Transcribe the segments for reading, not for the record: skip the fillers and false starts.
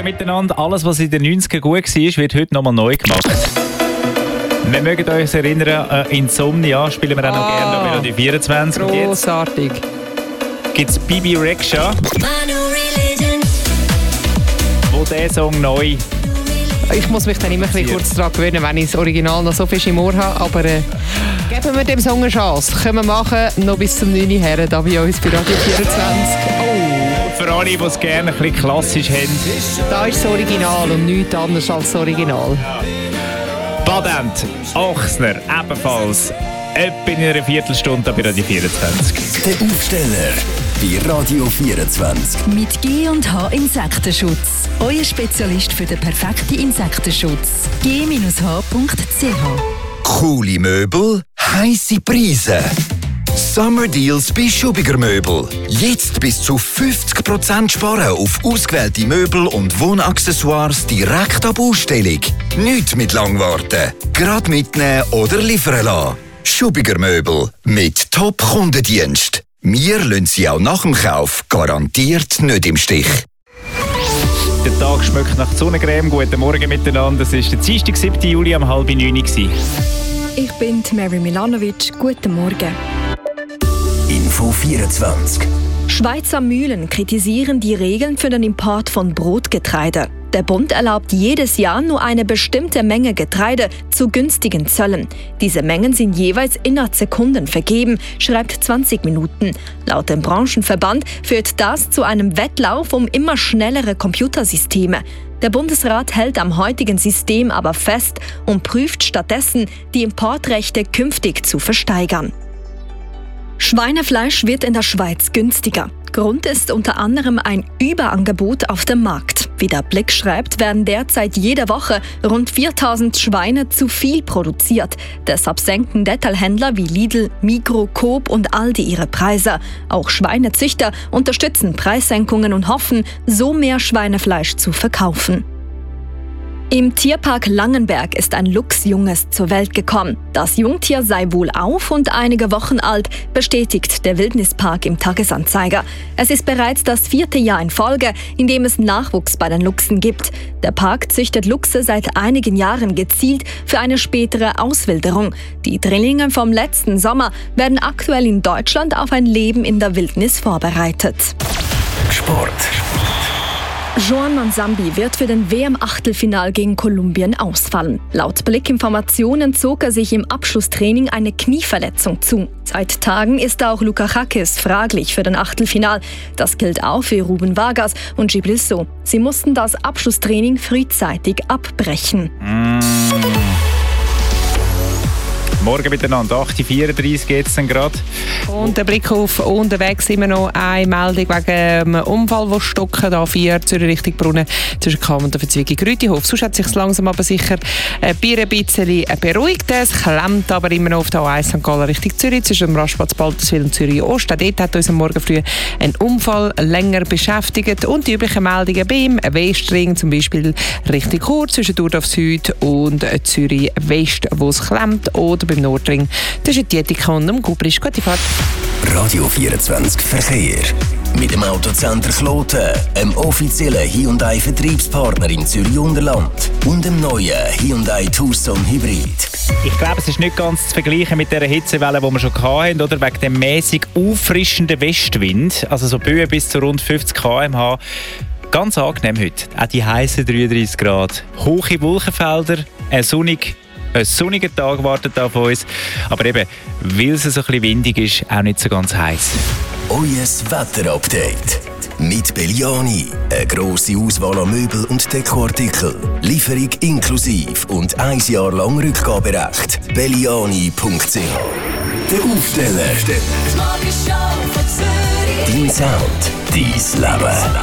Morgen miteinander. Alles, was in den 90ern gut war, wird heute nochmal neu gemacht. Wir mögen uns erinnern, Insomnia spielen wir auch noch gerne bei Radio 24. Grossartig. Gibt es Bibi Rexha, wo der Song neu... Ich muss mich dann immer ein bisschen kurz daran gewöhnen, wenn ich das Original noch so viel im Ohr habe. Aber geben wir dem Song eine Chance. Können wir machen, noch bis zum 9 Uhr her, da bei uns bei Radio 24. Für alle, die es gerne ein bisschen klassisch haben. Da ist das Original und nichts anderes als das Original. Badent, Ochsner, ebenfalls. Etwa in einer Viertelstunde bei Radio 24. Der Aufsteller bei Radio 24. Mit G&H Insektenschutz. Euer Spezialist für den perfekten Insektenschutz. g-h.ch. Coole Möbel, heisse Preise. Summer Deals bei Schubiger Möbel. Jetzt bis zu 50% sparen auf ausgewählte Möbel und Wohnaccessoires direkt ab Ausstellung. Nicht mit lang warten. Gerade mitnehmen oder liefern lassen. Schubiger Möbel mit Top-Kundendienst. Wir lassen Sie auch nach dem Kauf garantiert nicht im Stich. Der Tag schmeckt nach Sonnencreme. Guten Morgen miteinander. Es war der Dienstag, 7. Juli um 8:30 Uhr. Ich bin Mary Milanovic. Guten Morgen. Info 24. Schweizer Mühlen kritisieren die Regeln für den Import von Brotgetreide. Der Bund erlaubt jedes Jahr nur eine bestimmte Menge Getreide zu günstigen Zöllen. Diese Mengen sind jeweils innerhalb Sekunden vergeben, schreibt 20 Minuten. Laut dem Branchenverband führt das zu einem Wettlauf um immer schnellere Computersysteme. Der Bundesrat hält am heutigen System aber fest und prüft stattdessen, die Importrechte künftig zu versteigern. Schweinefleisch wird in der Schweiz günstiger. Grund ist unter anderem ein Überangebot auf dem Markt. Wie der Blick schreibt, werden derzeit jede Woche rund 4000 Schweine zu viel produziert. Deshalb senken Detailhändler wie Lidl, Migros, Coop und Aldi ihre Preise. Auch Schweinezüchter unterstützen Preissenkungen und hoffen, so mehr Schweinefleisch zu verkaufen. Im Tierpark Langenberg ist ein Luchsjunges zur Welt gekommen. Das Jungtier sei wohlauf und einige Wochen alt, bestätigt der Wildnispark im Tagesanzeiger. Es ist bereits das 4. Jahr in Folge, in dem es Nachwuchs bei den Luchsen gibt. Der Park züchtet Luchse seit einigen Jahren gezielt für eine spätere Auswilderung. Die Drillinge vom letzten Sommer werden aktuell in Deutschland auf ein Leben in der Wildnis vorbereitet. Sport. Joan Mansambi wird für den WM-Achtelfinal gegen Kolumbien ausfallen. Laut Blickinformationen zog er sich im Abschlusstraining eine Knieverletzung zu. Seit Tagen ist auch Lukakakis fraglich für den Achtelfinal. Das gilt auch für Ruben Vargas und Djibril Sow. Sie mussten das Abschlusstraining frühzeitig abbrechen. Morgen miteinander, 8:34 Uhr geht es dann gerade. Und der Blick auf unterwegs immer noch eine Meldung wegen einem Unfall, wo stocken, A4 Zürich Richtung Brunnen zwischen Cham und der Verzweigung Rütihof. Sonst hat es sich langsam aber sicher ein bisschen beruhigt. Es klemmt aber immer noch auf der A1 St. Gallen Richtung Zürich zwischen dem Rastplatz Balterswil und Zürich Ost. Auch dort hat uns am Morgen früh ein Unfall länger beschäftigt. Und die üblichen Meldungen beim Westring, zum Beispiel Richtung Chur zwischen Thurdorf Süd und Zürich West, wo es klemmt, oder beim Nordring zwischen Dietika und dem Gubrisch. Gute Fahrt. Radio 24 Verkehr. Mit dem Autocenter Kloten, einem offiziellen Hyundai-Vertriebspartner im Zürich-Unterland und dem neuen Hyundai Tucson Hybrid. Ich glaube, es ist nicht ganz zu vergleichen mit der Hitzewelle, die wir schon hatten, oder? Wegen dem mäßig auffrischenden Westwind, also so Böen bis zu rund 50 km/h. Ganz angenehm heute. Auch die heißen 33 Grad. Hohe Wolkenfelder, ein sonniger Tag wartet auf uns. Aber eben, weil es so ein bisschen windig ist, auch nicht so ganz heiß. Euer Wetterupdate. Mit Belliani. Eine grosse Auswahl an Möbel und Dekoartikel. Lieferung inklusive und 1 Jahr lang Rückgaberecht. Belliani.ch. Der Aufsteller. Dein Sound. Dein Leben.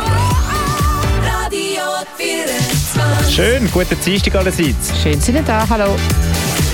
Schön, guten Dienstag allerseits. Schön, sind ihr da. Hallo.